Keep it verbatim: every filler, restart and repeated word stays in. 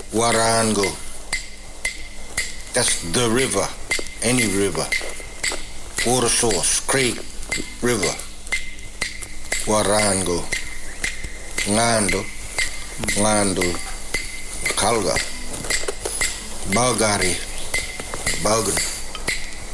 Warango. That's the river, any river. Water source, creek, river. Warango. Ngando, Ngando, Kalga. Bulgari, Bulgar.